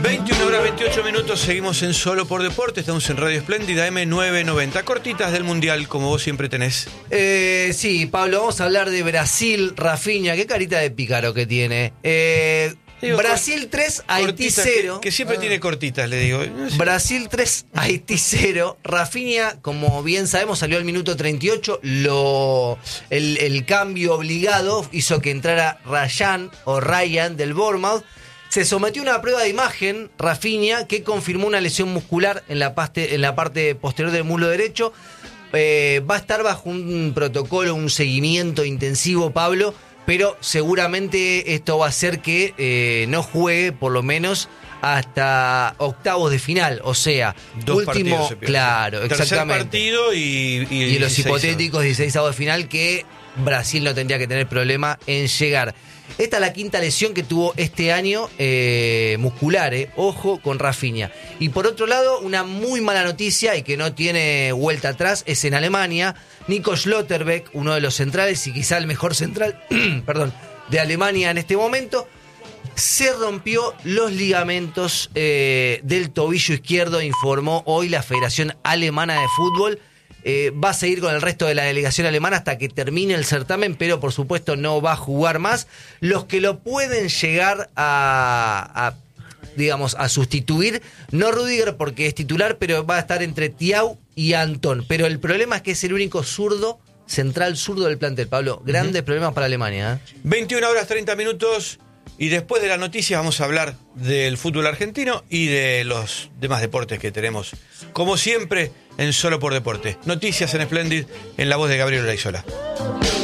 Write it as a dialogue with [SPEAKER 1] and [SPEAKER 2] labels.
[SPEAKER 1] 21:28, seguimos en Solo por Deporte, estamos en Radio Espléndida M990, cortitas del Mundial, como vos siempre tenés.
[SPEAKER 2] Sí, Pablo, vamos a hablar de Brasil, Rafinha, qué carita de pícaro que tiene. Brasil 3, Haití 0.
[SPEAKER 1] Que siempre tiene cortitas, le digo. No sé.
[SPEAKER 2] Brasil 3, Haití 0. Rafinha, como bien sabemos, salió al minuto 38. El cambio obligado hizo que entrara Ryan del Bournemouth. Se sometió a una prueba de imagen, Rafinha, que confirmó una lesión muscular en la parte posterior del muslo derecho. Va a estar bajo un protocolo, un seguimiento intensivo, Pablo, pero seguramente esto va a hacer que no juegue por lo menos hasta octavos de final, o sea,
[SPEAKER 1] Dos
[SPEAKER 2] último,
[SPEAKER 1] partidos se pierde.
[SPEAKER 2] Claro,
[SPEAKER 1] Tercer
[SPEAKER 2] exactamente.
[SPEAKER 1] partido y
[SPEAKER 2] los hipotéticos 16avos de final que Brasil no tendría que tener problema en llegar. Esta es la quinta lesión que tuvo este año muscular, ojo con Rafinha. Y por otro lado, una muy mala noticia y que no tiene vuelta atrás es en Alemania. Nico Schlotterbeck, uno de los centrales y quizá el mejor central de Alemania en este momento, se rompió los ligamentos del tobillo izquierdo, informó hoy la Federación Alemana de Fútbol. Va a seguir con el resto de la delegación alemana hasta que termine el certamen, pero por supuesto no va a jugar más. Los que lo pueden llegar a sustituir, no Rüdiger porque es titular, pero va a estar entre Thiaw y Antón. Pero el problema es que es el único central zurdo del plantel, Pablo. Grandes problemas para Alemania.
[SPEAKER 1] 21:30. Y después de las noticias vamos a hablar del fútbol argentino y de los demás deportes que tenemos, como siempre, en Solo por Deporte. Noticias en Splendid, en la voz de Gabriel Olaizola.